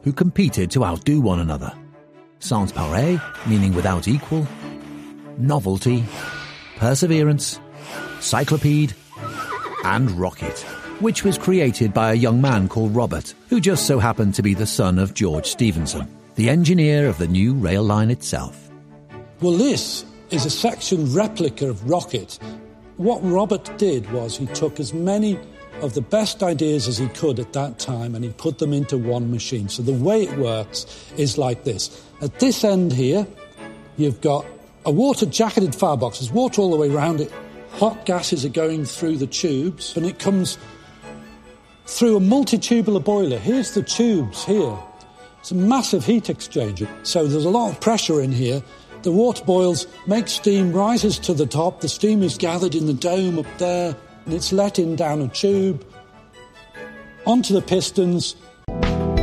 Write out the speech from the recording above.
who competed to outdo one another. Sans pareil, meaning without equal, novelty, perseverance, cyclopede, and rocket, which was created by a young man called Robert, who just so happened to be the son of George Stephenson, the engineer of the new rail line itself. Well, this is a section replica of Rocket. What Robert did was he took as many of the best ideas as he could at that time and he put them into one machine. So the way it works is like this. At this end here, you've got a water-jacketed firebox. There's water all the way around it. Hot gases are going through the tubes and it comes through a multi-tubular boiler. Here's the tubes here. It's a massive heat exchanger. So there's a lot of pressure in here. The water boils, makes steam, rises to the top. The steam is gathered in the dome up there and it's let in down a tube onto the pistons